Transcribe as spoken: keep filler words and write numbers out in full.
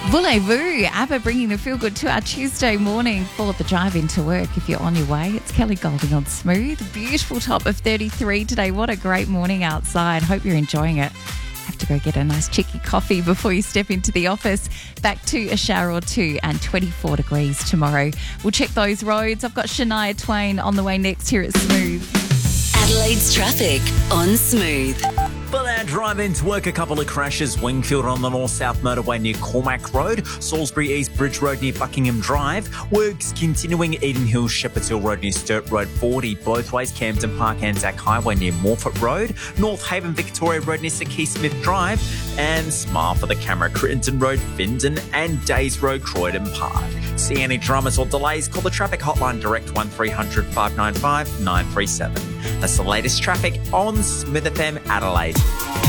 Voulez-vous, ABBA bringing the feel good to our Tuesday morning for the drive into work. If you're on your way, it's Kelly Golding on Smooth. Beautiful top of thirty-three today. What a great morning outside. Hope you're enjoying it. Have to go get a nice chicky coffee before you step into the office. Back to a shower or two and twenty-four degrees tomorrow. We'll check those roads. I've got Shania Twain on the way next here at Smooth. Adelaide's traffic on Smooth. For our drive into work, a couple of crashes. Wingfield on the north-south motorway near Cormac Road. Salisbury East Bridge Road near Buckingham Drive. Works continuing Eden Hills, Shepherds Hill Road near Sturt Road forty. Both ways, Camden Park Anzac Highway near Morfett Road. North Haven Victoria Road near Sir Keith Smith Drive. And Smile for the Camera, Crittenton Road, Findon. And Days Road, Croydon Park. See any dramas or delays? Call the traffic hotline direct one three hundred five nine five nine three seven. That's the latest traffic on Smith F M Adelaide.